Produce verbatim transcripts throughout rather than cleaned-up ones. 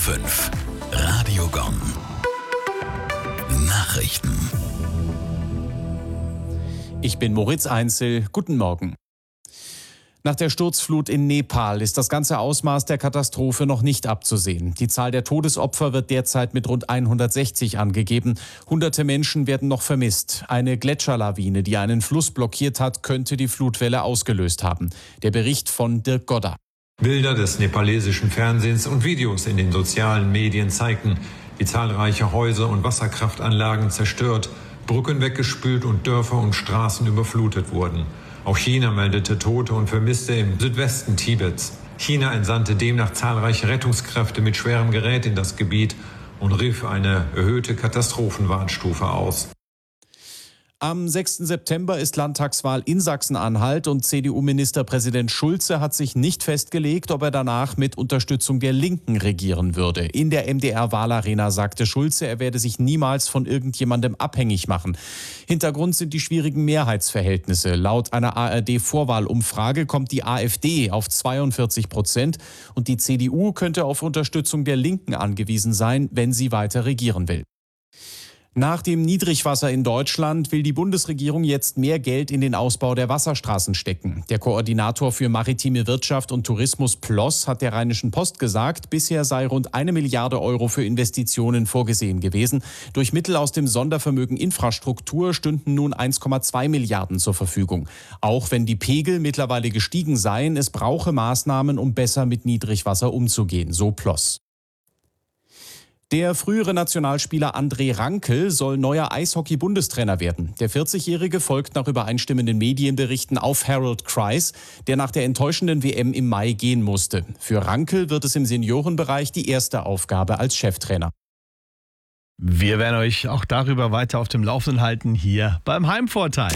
fünf. Radio Gong. Nachrichten. Ich bin Moritz Einzel. Guten Morgen. Nach der Sturzflut in Nepal ist das ganze Ausmaß der Katastrophe noch nicht abzusehen. Die Zahl der Todesopfer wird derzeit mit rund hundertsechzig angegeben. Hunderte Menschen werden noch vermisst. Eine Gletscherlawine, die einen Fluss blockiert hat, könnte die Flutwelle ausgelöst haben. Der Bericht von Dirk Godder. Bilder des nepalesischen Fernsehens und Videos in den sozialen Medien zeigten, wie zahlreiche Häuser und Wasserkraftanlagen zerstört, Brücken weggespült und Dörfer und Straßen überflutet wurden. Auch China meldete Tote und Vermisste im Südwesten Tibets. China entsandte demnach zahlreiche Rettungskräfte mit schwerem Gerät in das Gebiet und rief eine erhöhte Katastrophenwarnstufe aus. Am sechsten September ist Landtagswahl in Sachsen-Anhalt und C D U-Ministerpräsident Schulze hat sich nicht festgelegt, ob er danach mit Unterstützung der Linken regieren würde. In der M D R-Wahlarena sagte Schulze, er werde sich niemals von irgendjemandem abhängig machen. Hintergrund sind die schwierigen Mehrheitsverhältnisse. Laut einer A R D-Vorwahlumfrage kommt die AfD auf zweiundvierzig Prozent und die C D U könnte auf Unterstützung der Linken angewiesen sein, wenn sie weiter regieren will. Nach dem Niedrigwasser in Deutschland will die Bundesregierung jetzt mehr Geld in den Ausbau der Wasserstraßen stecken. Der Koordinator für maritime Wirtschaft und Tourismus Ploss hat der Rheinischen Post gesagt, bisher sei rund eine Milliarde Euro für Investitionen vorgesehen gewesen. Durch Mittel aus dem Sondervermögen Infrastruktur stünden nun eins Komma zwei Milliarden zur Verfügung. Auch wenn die Pegel mittlerweile gestiegen seien, es brauche Maßnahmen, um besser mit Niedrigwasser umzugehen, so Ploss. Der frühere Nationalspieler André Rankel soll neuer Eishockey-Bundestrainer werden. Der vierzigjährige folgt nach übereinstimmenden Medienberichten auf Harold Kreis, der nach der enttäuschenden W M im Mai gehen musste. Für Rankel wird es im Seniorenbereich die erste Aufgabe als Cheftrainer. Wir werden euch auch darüber weiter auf dem Laufenden halten, hier beim Heimvorteil.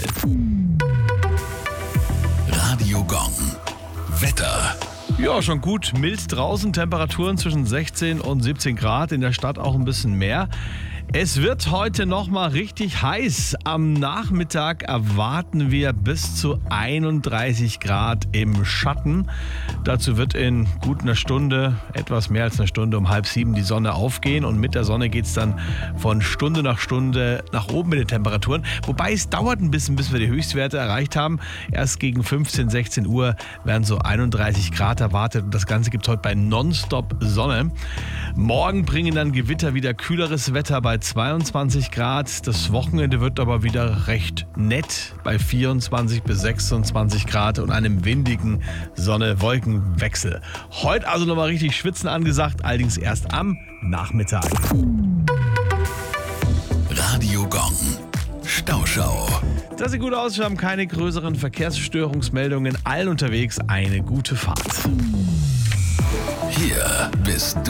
Radio Gong. Wetter. Ja, schon gut. Mild draußen, Temperaturen zwischen sechzehn und siebzehn Grad, in der Stadt auch ein bisschen mehr. Es wird heute noch mal richtig heiß. Am Nachmittag erwarten wir bis zu einunddreißig Grad im Schatten. Dazu wird in gut einer Stunde, etwas mehr als eine Stunde, um halb sieben die Sonne aufgehen. Und mit der Sonne geht es dann von Stunde nach Stunde nach oben mit den Temperaturen. Wobei es dauert ein bisschen, bis wir die Höchstwerte erreicht haben. Erst gegen fünfzehn, sechzehn Uhr werden so einunddreißig Grad erwartet. Und das Ganze gibt es heute bei Nonstop Sonne. Morgen bringen dann Gewitter wieder kühleres Wetter bei zweiundzwanzig Grad. Das Wochenende wird aber wieder recht nett bei vierundzwanzig bis sechsundzwanzig Grad und einem windigen Sonne-Wolken-Wechsel. Heute also nochmal richtig schwitzen angesagt, allerdings erst am Nachmittag. Radio Gong. Stauschau. Das sieht gut aus, wir haben keine größeren Verkehrsstörungsmeldungen. Allen unterwegs eine gute Fahrt. Hier bist du.